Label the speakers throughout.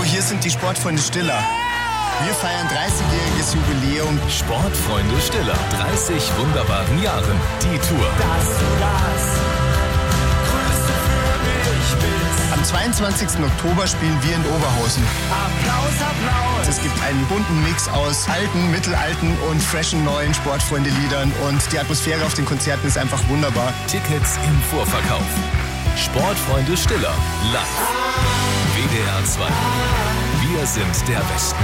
Speaker 1: hier sind die Sportfreunde Stiller. Wir feiern 30-jähriges Jubiläum.
Speaker 2: Sportfreunde Stiller, 30 wunderbaren Jahren. Die Tour.
Speaker 3: Dass du das Größte für mich bist.
Speaker 1: Am 22. Oktober spielen wir in Oberhausen.
Speaker 3: Applaus, Applaus.
Speaker 1: Es gibt einen bunten Mix aus alten, mittelalten und freshen neuen Sportfreunde-Liedern. Und die Atmosphäre auf den Konzerten ist einfach wunderbar.
Speaker 2: Tickets im Vorverkauf. Sportfreunde Stiller, live. WDR 2. Wir sind der Westen.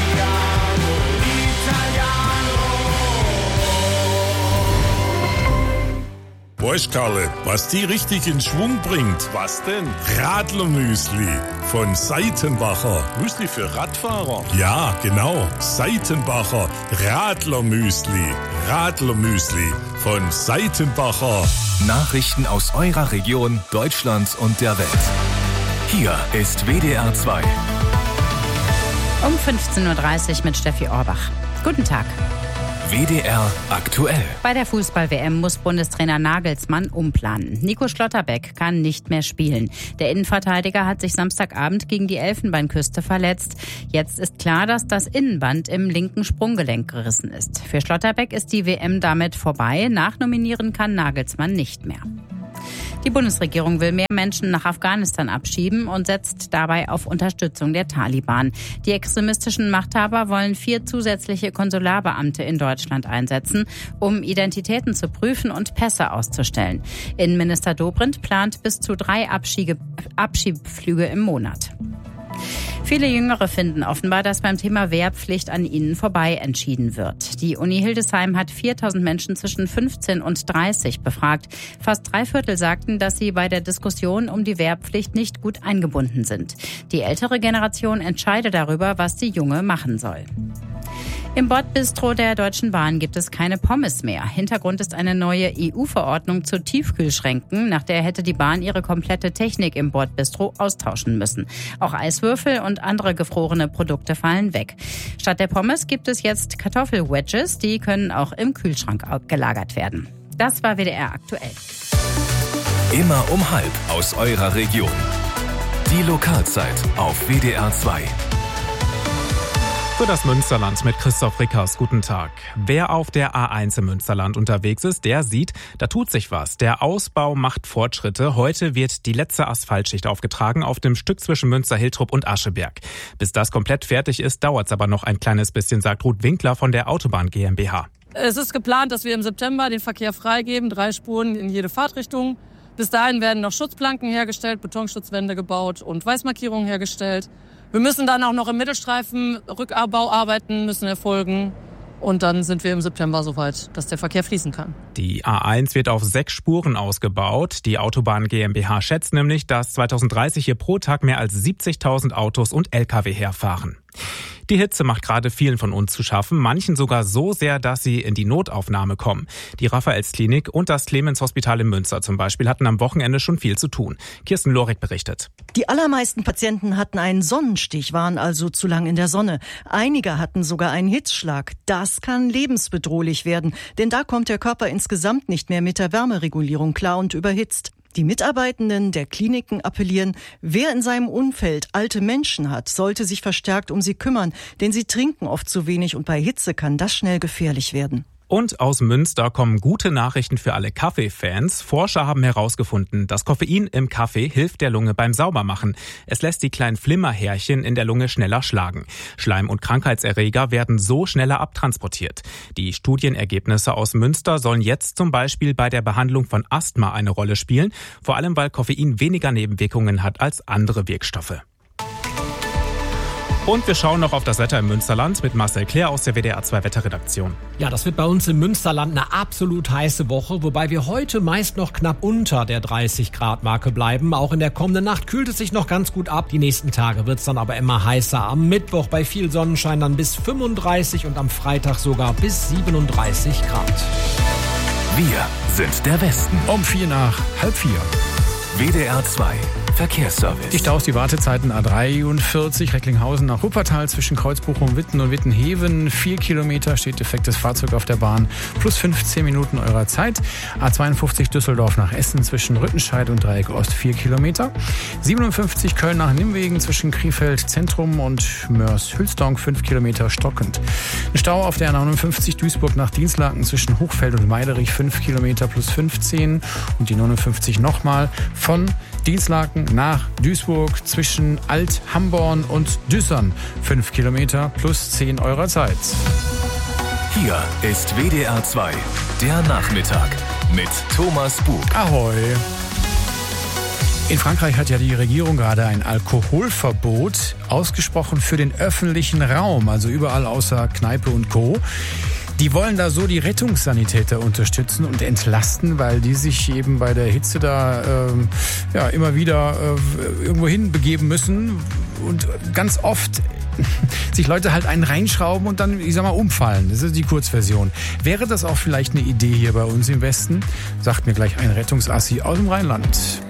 Speaker 4: Weißt Karle, was die richtig in Schwung bringt?
Speaker 5: Was denn?
Speaker 4: Radlermüsli von Seitenbacher.
Speaker 5: Müsli für Radfahrer?
Speaker 4: Ja, genau. Seitenbacher Radlermüsli. Radlermüsli von Seitenbacher.
Speaker 2: Nachrichten aus eurer Region, Deutschland und der Welt. Hier ist WDR 2.
Speaker 6: Um 15.30 Uhr mit Steffi Orbach. Guten Tag.
Speaker 2: WDR aktuell.
Speaker 6: Bei der Fußball-WM muss Bundestrainer Nagelsmann umplanen. Nico Schlotterbeck kann nicht mehr spielen. Der Innenverteidiger hat sich Samstagabend gegen die Elfenbeinküste verletzt. Jetzt ist klar, dass das Innenband im linken Sprunggelenk gerissen ist. Für Schlotterbeck ist die WM damit vorbei. Nachnominieren kann Nagelsmann nicht mehr. Die Bundesregierung will mehr Menschen nach Afghanistan abschieben und setzt dabei auf Unterstützung der Taliban. Die extremistischen Machthaber wollen 4 zusätzliche Konsularbeamte in Deutschland einsetzen, um Identitäten zu prüfen und Pässe auszustellen. Innenminister Dobrindt plant bis zu 3 Abschiebeflüge im Monat. Viele Jüngere finden offenbar, dass beim Thema Wehrpflicht an ihnen vorbei entschieden wird. Die Uni Hildesheim hat 4.000 Menschen zwischen 15 und 30 befragt. Fast 3/4 sagten, dass sie bei der Diskussion um die Wehrpflicht nicht gut eingebunden sind. Die ältere Generation entscheide darüber, was die Junge machen soll. Im Bordbistro der Deutschen Bahn gibt es keine Pommes mehr. Hintergrund ist eine neue EU-Verordnung zu Tiefkühlschränken. Nach der hätte die Bahn ihre komplette Technik im Bordbistro austauschen müssen. Auch Eiswürfel und andere gefrorene Produkte fallen weg. Statt der Pommes gibt es jetzt Kartoffelwedges. Die können auch im Kühlschrank gelagert werden. Das war WDR aktuell.
Speaker 2: Immer um 12:30 aus eurer Region. Die Lokalzeit auf WDR 2.
Speaker 7: Für das Münsterland mit Christoph Rickers. Guten Tag. Wer auf der A1 im Münsterland unterwegs ist, der sieht, da tut sich was. Der Ausbau macht Fortschritte. Heute wird die letzte Asphaltschicht aufgetragen auf dem Stück zwischen Münster-Hiltrop und Ascheberg. Bis das komplett fertig ist, dauert es aber noch ein kleines bisschen, sagt Ruth Winkler von der Autobahn GmbH.
Speaker 8: Es ist geplant, dass wir im September den Verkehr freigeben, 3 Spuren in jede Fahrtrichtung. Bis dahin werden noch Schutzplanken hergestellt, Betonschutzwände gebaut und Weißmarkierungen hergestellt. Wir müssen dann auch noch im Mittelstreifen Rückbauarbeiten müssen erfolgen. Und dann sind wir im September soweit, dass der Verkehr fließen kann.
Speaker 7: Die A1 wird auf 6 Spuren ausgebaut. Die Autobahn GmbH schätzt nämlich, dass 2030 hier pro Tag mehr als 70.000 Autos und Lkw herfahren. Die Hitze macht gerade vielen von uns zu schaffen, manchen sogar so sehr, dass sie in die Notaufnahme kommen. Die Raphaelsklinik und das Clemens Hospital in Münster zum Beispiel hatten am Wochenende schon viel zu tun. Kirsten Lorek berichtet.
Speaker 9: Die allermeisten Patienten hatten einen Sonnenstich, waren also zu lang in der Sonne. Einige hatten sogar einen Hitzschlag. Das kann lebensbedrohlich werden, denn da kommt der Körper insgesamt nicht mehr mit der Wärmeregulierung klar und überhitzt. Die Mitarbeitenden der Kliniken appellieren, wer in seinem Umfeld alte Menschen hat, sollte sich verstärkt um sie kümmern, denn sie trinken oft zu wenig und bei Hitze kann das schnell gefährlich werden.
Speaker 7: Und aus Münster kommen gute Nachrichten für alle Kaffeefans. Forscher haben herausgefunden, das Koffein im Kaffee hilft der Lunge beim Saubermachen. Es lässt die kleinen Flimmerhärchen in der Lunge schneller schlagen. Schleim- und Krankheitserreger werden so schneller abtransportiert. Die Studienergebnisse aus Münster sollen jetzt zum Beispiel bei der Behandlung von Asthma eine Rolle spielen, vor allem weil Koffein weniger Nebenwirkungen hat als andere Wirkstoffe. Und wir schauen noch auf das Wetter im Münsterland mit Marcel Claire aus der WDR 2 Wetterredaktion.
Speaker 10: Ja, das wird bei uns im Münsterland eine absolut heiße Woche, wobei wir heute meist noch knapp unter der 30-Grad-Marke bleiben. Auch in der kommenden Nacht kühlt es sich noch ganz gut ab. Die nächsten Tage wird es dann aber immer heißer. Am Mittwoch bei viel Sonnenschein dann bis 35 und am Freitag sogar bis 37 Grad.
Speaker 2: Wir sind der Westen.
Speaker 5: Um 3:45.
Speaker 2: WDR 2. Verkehrsservice.
Speaker 5: Die Staus, die Wartezeiten A43, Recklinghausen nach Wuppertal zwischen Kreuzbuchum, Witten und Wittenheven. 4 Kilometer steht defektes Fahrzeug auf der Bahn. Plus 15 Minuten eurer Zeit. A52 Düsseldorf nach Essen zwischen Rüttenscheid und Dreieck Ost 4 Kilometer. 57 Köln nach Nimwegen zwischen Krefeld Zentrum und Mörs-Hülsdonk 5 Kilometer stockend. Ein Stau auf der 59 Duisburg nach Dinslaken zwischen Hochfeld und Meiderich 5 Kilometer plus 15 und die 59 nochmal von Dinslaken nach Duisburg zwischen Alt-Hamborn und Düssern 5 Kilometer plus 10 eurer Zeit.
Speaker 2: Hier ist WDR 2, der Nachmittag mit Thomas Bug.
Speaker 5: Ahoi! In Frankreich hat ja die Regierung gerade ein Alkoholverbot ausgesprochen für den öffentlichen Raum, also überall außer Kneipe und Co. Die wollen da so die Rettungssanitäter unterstützen und entlasten, weil die sich eben bei der Hitze da immer wieder irgendwo hin begeben müssen und ganz oft sich Leute halt einen reinschrauben und dann, umfallen. Das ist die Kurzversion. Wäre das auch vielleicht eine Idee hier bei uns im Westen? Sagt mir gleich ein Rettungsassi aus dem Rheinland.